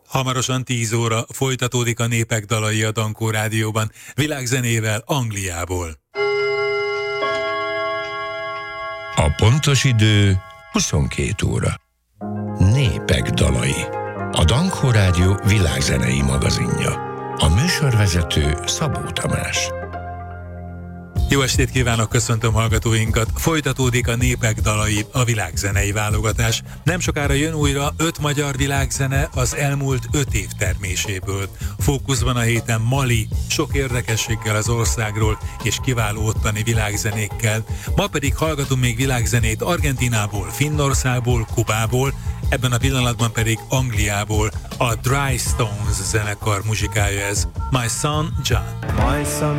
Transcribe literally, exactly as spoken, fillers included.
Hamarosan tíz óra folytatódik a Népek dalai a Dankó Rádióban, világzenével Angliából. A pontos idő huszonkettő óra. Népek dalai. A Dankó Rádió világzenei magazinja. A műsorvezető Szabó Tamás. Jó estét kívánok, köszöntöm hallgatóinkat! Folytatódik a Népek dalai, a világzenei válogatás. Nem sokára jön újra öt magyar világzene az elmúlt öt év terméséből. Fókuszban a héten Mali, sok érdekességgel az országról és kiváló ottani világzenékkel. Ma pedig hallgatunk még világzenét Argentinából, Finnországból, Kubából, ebben a pillanatban pedig Angliából. A Dry Stones zenekar muzsikája ez. My Son John. My son